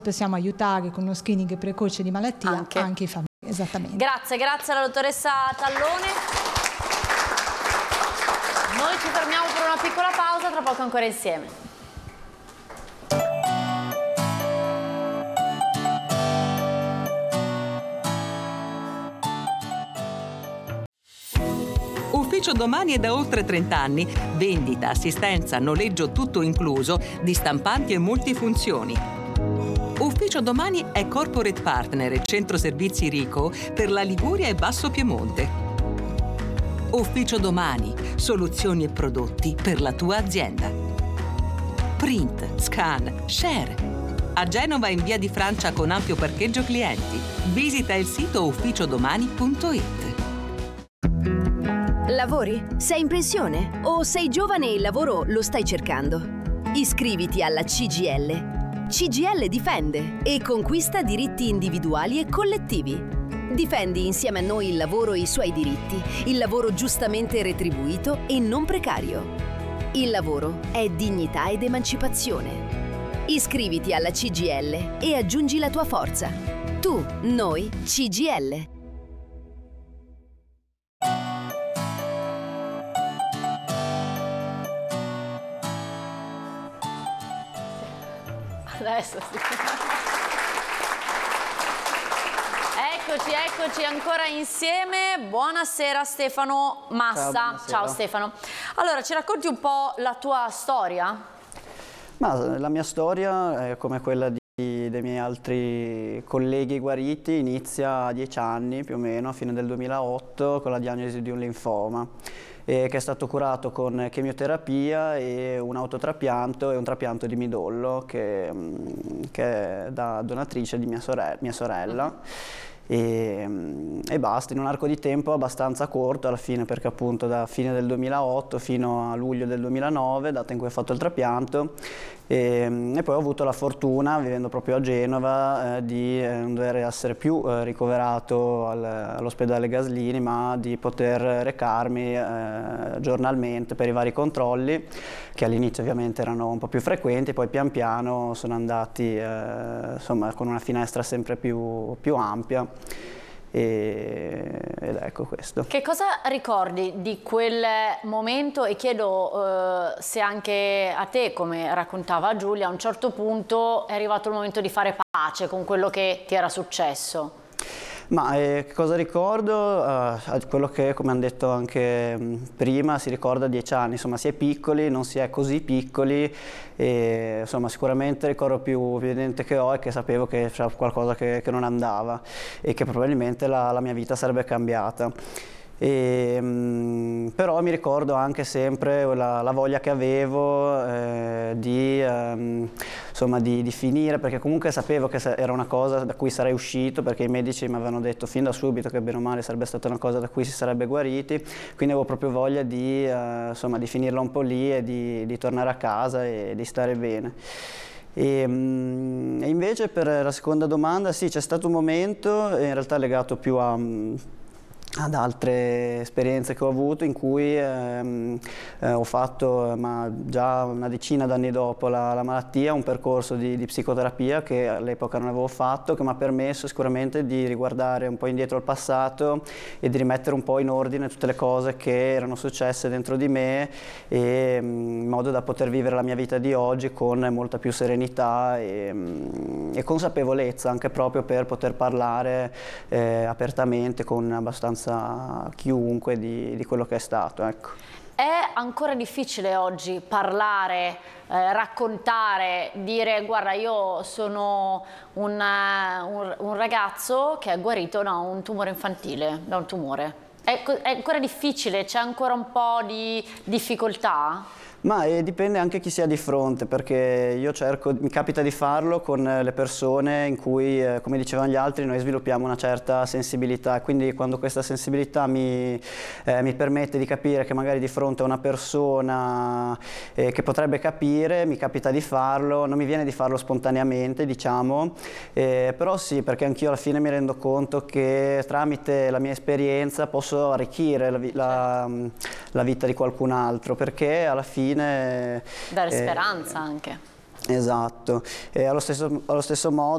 possiamo aiutare con uno screening precoce di malattia anche i familiari. Esattamente. Grazie alla dottoressa Tallone. Noi ci fermiamo per una piccola pausa, tra poco ancora insieme. Ufficio Domani è da oltre 30 anni. Vendita, assistenza, noleggio tutto incluso di stampanti e multifunzioni. Ufficio Domani è corporate partner e centro servizi Rico per la Liguria e Basso Piemonte. Ufficio Domani, soluzioni e prodotti per la tua azienda. Print, scan, share. A Genova in via di Francia con ampio parcheggio clienti. Visita il sito ufficiodomani.it. Lavori? Sei in pensione? O sei giovane e il lavoro lo stai cercando? Iscriviti alla CGIL. CGIL difende e conquista diritti individuali e collettivi. Difendi insieme a noi il lavoro e i suoi diritti, il lavoro giustamente retribuito e non precario. Il lavoro è dignità ed emancipazione. Iscriviti alla CGIL e aggiungi la tua forza. Tu, noi, CGIL. Adesso sì. Eccoci ancora insieme. Buonasera Stefano Massa. Ciao Stefano. Allora, ci racconti un po' la tua storia? Ma la mia storia, come quella dei miei altri colleghi guariti, inizia a 10 anni più o meno, a fine del 2008, con la diagnosi di un linfoma, che è stato curato con chemioterapia e un autotrapianto e un trapianto di midollo che è da donatrice di mia sorella. E basta, in un arco di tempo abbastanza corto alla fine, perché appunto da fine del 2008 fino a luglio del 2009, data in cui ho fatto il trapianto, e poi ho avuto la fortuna, vivendo proprio a Genova, di non dover essere più ricoverato all'ospedale Gaslini, ma di poter recarmi giornalmente per i vari controlli, che all'inizio ovviamente erano un po' più frequenti, poi pian piano sono andati insomma, con una finestra sempre più ampia. Ed ecco questo. Che cosa ricordi di quel momento? E chiedo se anche a te, come raccontava Giulia, a un certo punto è arrivato il momento di fare pace con quello che ti era successo. Ma che cosa ricordo? Quello che, come hanno detto anche prima, si ricorda a 10 anni, insomma si è piccoli, non si è così piccoli, e insomma sicuramente il ricordo più evidente che ho è che sapevo che c'era qualcosa che non andava e che probabilmente la mia vita sarebbe cambiata. Però mi ricordo anche sempre la voglia che avevo insomma, di finire, perché comunque sapevo che era una cosa da cui sarei uscito, perché i medici mi avevano detto fin da subito che bene o male sarebbe stata una cosa da cui si sarebbe guariti, quindi avevo proprio voglia insomma, di finirla un po' lì e di tornare a casa e di stare bene. E invece per la seconda domanda, sì, c'è stato un momento, in realtà legato più ad altre esperienze che ho avuto, in cui ho fatto, ma già una decina d'anni dopo la malattia, un percorso di psicoterapia che all'epoca non avevo fatto, che mi ha permesso sicuramente di riguardare un po' indietro al passato e di rimettere un po' in ordine tutte le cose che erano successe dentro di me, in modo da poter vivere la mia vita di oggi con molta più serenità e consapevolezza, anche proprio per poter parlare apertamente con abbastanza chiunque di quello che è stato, ecco. È ancora difficile oggi parlare, raccontare, dire guarda io sono un ragazzo che è guarito da un tumore infantile, da un tumore. È ancora difficile? C'è ancora un po' di difficoltà? Ma dipende anche chi sia di fronte, perché io mi capita di farlo con le persone in cui, come dicevano gli altri, noi sviluppiamo una certa sensibilità, e quindi quando questa sensibilità mi permette di capire che magari di fronte a una persona che potrebbe capire, mi capita di farlo, non mi viene di farlo spontaneamente, diciamo, però sì, perché anch'io alla fine mi rendo conto che tramite la mia esperienza posso arricchire la vita di qualcun altro, perché alla fine dare speranza anche. Esatto, e allo stesso modo